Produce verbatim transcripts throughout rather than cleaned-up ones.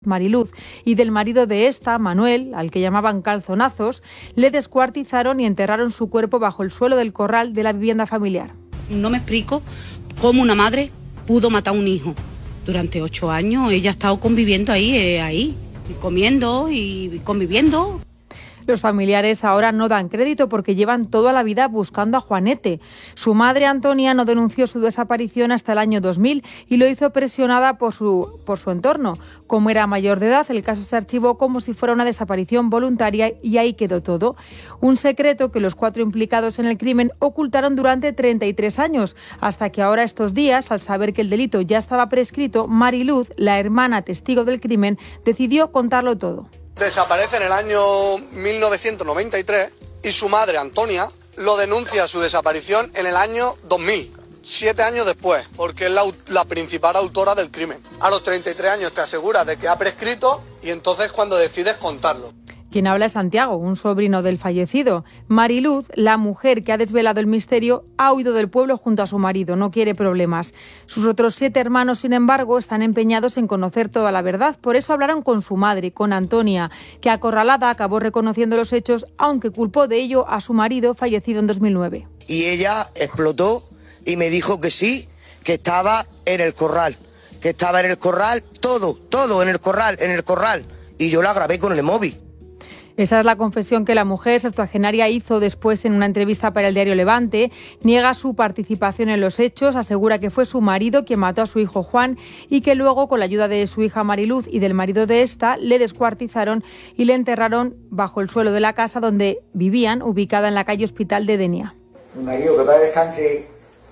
Mariluz, y del marido de esta, Manuel, al que llamaban Calzonazos, le descuartizaron y enterraron su cuerpo bajo el suelo del corral de la vivienda familiar. No me explico cómo una madre pudo matar a un hijo. Durante ocho años ella ha estado conviviendo ahí, eh, ahí, comiendo y conviviendo. Los familiares ahora no dan crédito porque llevan toda la vida buscando a Juanete. Su madre, Antonia, no denunció su desaparición hasta el año dos mil y lo hizo presionada por su, por su entorno. Como era mayor de edad, el caso se archivó como si fuera una desaparición voluntaria y ahí quedó todo. Un secreto que los cuatro implicados en el crimen ocultaron durante treinta y tres años, hasta que ahora estos días, al saber que el delito ya estaba prescrito, Mariluz, la hermana testigo del crimen, decidió contarlo todo. Desaparece en el año mil novecientos noventa y tres y su madre, Antonia, lo denuncia su desaparición en el año dos mil, siete años después, porque es la, la principal autora del crimen. A los treinta y tres años te aseguras de que ha prescrito y entonces cuando decides contarlo. Quien habla es Santiago, un sobrino del fallecido. Mariluz, la mujer que ha desvelado el misterio, ha huido del pueblo junto a su marido, no quiere problemas. Sus otros siete hermanos, sin embargo, están empeñados en conocer toda la verdad. Por eso hablaron con su madre, con Antonia, que acorralada acabó reconociendo los hechos, aunque culpó de ello a su marido, fallecido en dos mil nueve. Y ella explotó y me dijo que sí, que estaba en el corral, que estaba en el corral, todo, todo en el corral, en el corral. Y yo la grabé con el móvil. Esa es la confesión que la mujer septuagenaria hizo después en una entrevista para el diario Levante. Niega su participación en los hechos, asegura que fue su marido quien mató a su hijo Juan y que luego, con la ayuda de su hija Mariluz y del marido de esta, le descuartizaron y le enterraron bajo el suelo de la casa donde vivían, ubicada en la calle Hospital de Denia. Mi marido, que para descanse,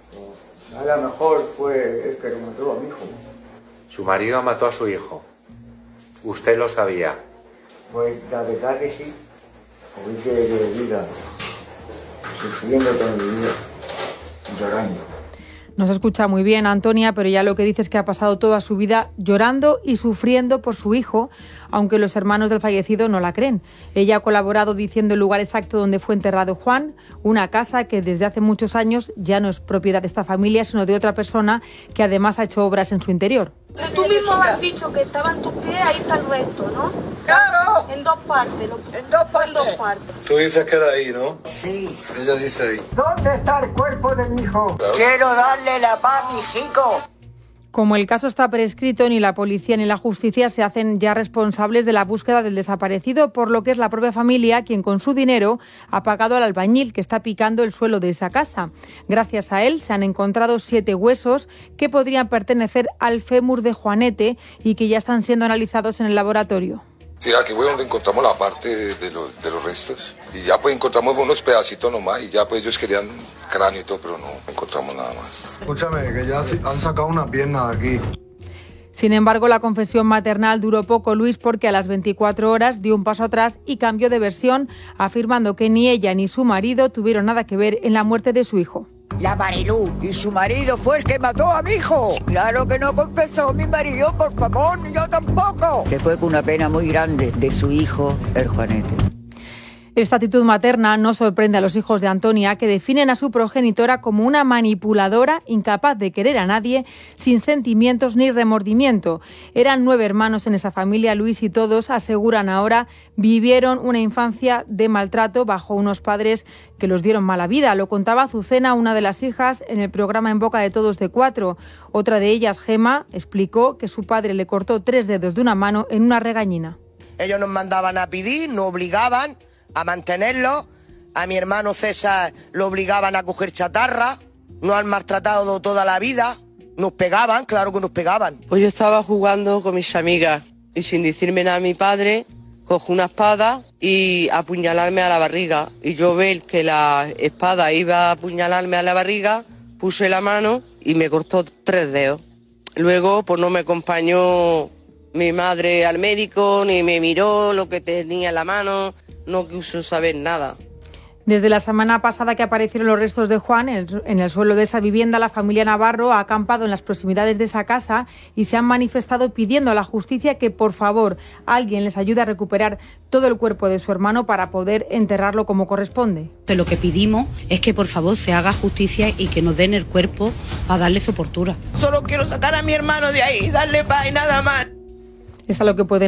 a lo mejor fue el que lo mató a mi hijo. Su marido mató a su hijo. ¿Usted lo sabía? Pues la verdad que sí, porque que de vida, sufriendo toda mi vida, llorando. No se escucha muy bien, Antonia, pero ya lo que dice es que ha pasado toda su vida llorando y sufriendo por su hijo, aunque los hermanos del fallecido no la creen. Ella ha colaborado diciendo el lugar exacto donde fue enterrado Juan, una casa que desde hace muchos años ya no es propiedad de esta familia, sino de otra persona que además ha hecho obras en su interior. Pero tú mismo has dicho que estaba en tus pies, ahí está el resto, ¿no? ¡Claro! En dos partes. Lo... En dos partes. En dos partes. Tú dices que era ahí, ¿no? Sí. Ella dice ahí. ¿Dónde está el cuerpo de mi hijo? Claro. Quiero darle la paz a mi hijo. Como el caso está prescrito, ni la policía ni la justicia se hacen ya responsables de la búsqueda del desaparecido, por lo que es la propia familia quien con su dinero ha pagado al albañil que está picando el suelo de esa casa. Gracias a él se han encontrado siete huesos que podrían pertenecer al fémur de Juanete y que ya están siendo analizados en el laboratorio. Sí, aquí fue donde encontramos la parte de los, de los restos y ya pues encontramos unos pedacitos nomás y ya pues ellos querían cráneo y todo, pero no encontramos nada más. Escúchame, que ya han sacado una pierna de aquí. Sin embargo, la confesión maternal duró poco, Luis, porque a las veinticuatro horas dio un paso atrás y cambió de versión, afirmando que ni ella ni su marido tuvieron nada que ver en la muerte de su hijo. La Mariluz y su marido fue el que mató a mi hijo. Claro que no confesó mi marido, por favor, ni yo tampoco. Se fue con una pena muy grande de su hijo, el Juanete. Esta actitud materna no sorprende a los hijos de Antonia, que definen a su progenitora como una manipuladora incapaz de querer a nadie, sin sentimientos ni remordimiento. Eran nueve hermanos en esa familia, Luis, y todos, aseguran ahora, vivieron una infancia de maltrato bajo unos padres que los dieron mala vida. Lo contaba Azucena, una de las hijas, en el programa En Boca de Todos de Cuatro. Otra de ellas, Gema, explicó que su padre le cortó tres dedos de una mano en una regañina. Ellos nos mandaban a pedir, nos obligaban a mantenerlo. A mi hermano César lo obligaban a coger chatarra, nos han maltratado toda la vida, nos pegaban, claro que nos pegaban. Pues yo estaba jugando con mis amigas y sin decirme nada a mi padre, cogió una espada y apuñalarme a la barriga. Y yo ver que la espada iba a apuñalarme a la barriga, puse la mano y me cortó tres dedos. Luego pues no me acompañó mi madre al médico, ni me miró lo que tenía en la mano. No quiso saber nada. Desde la semana pasada que aparecieron los restos de Juan en el, en el suelo de esa vivienda, la familia Navarro ha acampado en las proximidades de esa casa y se han manifestado pidiendo a la justicia que, por favor, alguien les ayude a recuperar todo el cuerpo de su hermano para poder enterrarlo como corresponde. Lo que pedimos es que, por favor, se haga justicia y que nos den el cuerpo para darle sepultura. Solo quiero sacar a mi hermano de ahí y darle paz y nada más. es a lo que pueden